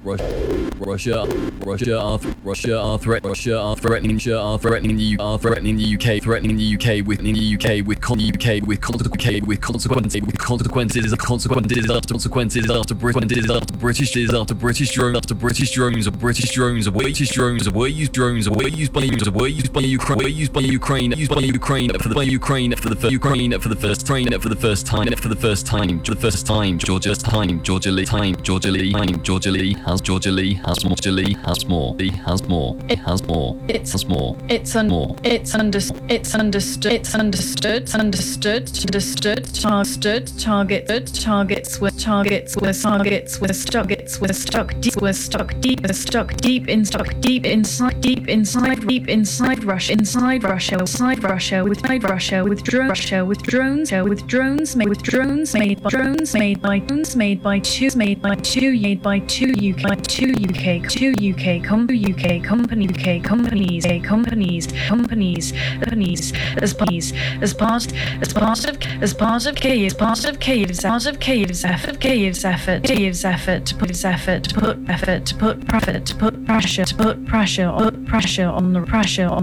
threatening the UK with consequences after British drones were used by Ukraine for the first time. Georgia Lee has more. It's understood. Targets were stuck deep inside Russia with drones made by two UK companies as part of Kyiv's effort to put pressure on